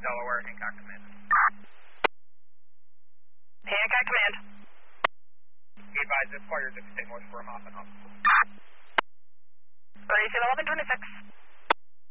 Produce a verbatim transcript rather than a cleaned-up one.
Delaware, Hancock Command. Hancock Command. Be advised, this fire is a state north for a Moffin Hospital. Racing eleven twenty-six.